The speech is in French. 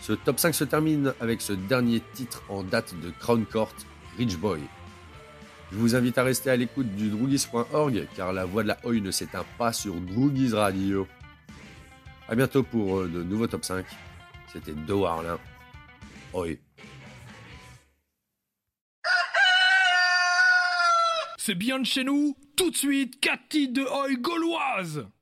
Ce top 5 se termine avec ce dernier titre en date de Crown Court, Rich Boy. Je vous invite à rester à l'écoute du drougis.org car la voix de la Oi ne s'éteint pas sur Drougis Radio. A bientôt pour de nouveaux top 5. C'était De Warlin. Oi. C'est bien de chez nous. Tout de suite, 4 titres de Oi gauloise.